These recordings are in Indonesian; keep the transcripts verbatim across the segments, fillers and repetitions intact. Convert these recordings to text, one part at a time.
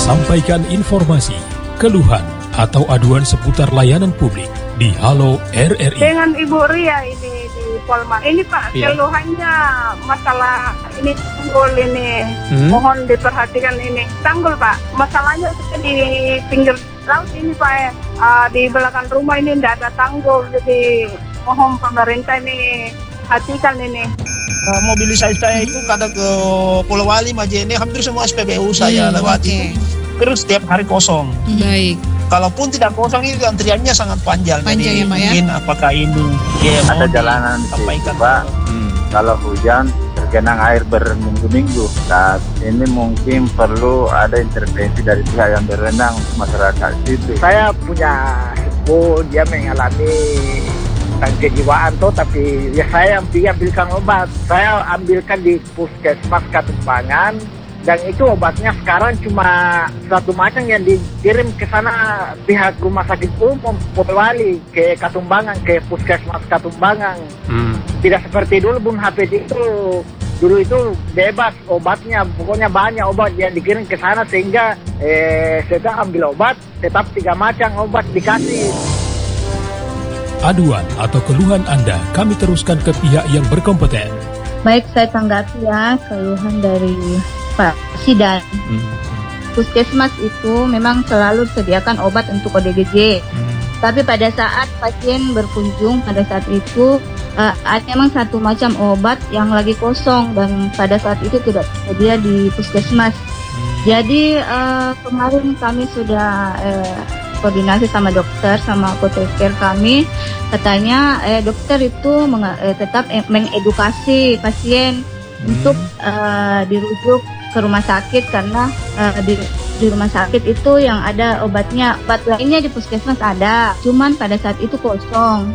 Sampaikan informasi, keluhan, atau aduan seputar layanan publik di Halo R R I. Dengan Ibu Ria ini di Polma. Ini Pak, ya. Keluhannya masalah ini tanggul ini. Hmm? Mohon diperhatikan ini. Tanggul Pak, masalahnya di pinggir laut ini Pak. Uh, di belakang rumah ini tidak ada tanggul. Jadi mohon pemerintah ini hatikan ini. Uh, mobilisasi saya itu kadang ke Pulau Wali, Majene, hampir semua S P B U saya hmm, lewati. Okay. Terus setiap hari kosong. Baik. Kalaupun tidak kosong itu antriannya sangat panjang. Panjang Jadi, ya Pak ya? Mungkin apakah ini ya, ada jalanan di situ Pak. Hmm. Kalau hujan tergenang air berminggu-minggu. Saat ini mungkin perlu ada intervensi dari pihak yang berenang masyarakat situ. Saya punya sepupu, dia mengalami kejiwaan tuh, tapi ya saya yang ambilkan obat. Saya ambilkan di puskesmas Katumbangan. Dan itu obatnya sekarang cuma satu macam yang dikirim ke sana pihak rumah sakit umum Polewali ke Katumbangan, ke puskesmas Katumbangan. Hmm. Tidak seperti dulu Bung Hafid itu, dulu itu bebas obatnya, pokoknya banyak obat yang dikirim ke sana sehingga eh, saya ambil obat, tetap tiga macam obat dikasih. Aduan atau keluhan Anda kami teruskan ke pihak yang berkompeten. Baik, saya tanggapi ya keluhan dari Pak Sidan. Hmm. Puskesmas itu memang selalu disediakan obat untuk O D G J. Hmm. Tapi pada saat pasien berkunjung pada saat itu uh, ada memang satu macam obat yang lagi kosong dan pada saat itu tidak tersedia di puskesmas. Hmm. Jadi uh, kemarin kami sudah uh, koordinasi sama dokter, sama apoteker kami, katanya eh, dokter itu meng- eh, tetap eh, mengedukasi pasien hmm. untuk uh, dirujuk ke rumah sakit karena uh, di, di rumah sakit itu yang ada obatnya, obat lainnya di puskesmas ada, cuman pada saat itu kosong.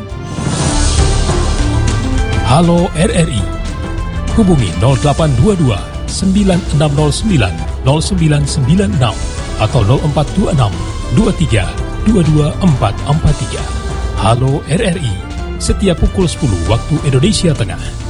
Halo R R I, hubungi nol delapan dua dua sembilan enam nol sembilan nol sembilan sembilan enam atau nol empat dua enam dua tiga dua dua empat empat tiga. Halo R R I, setiap pukul sepuluh waktu Indonesia Tengah.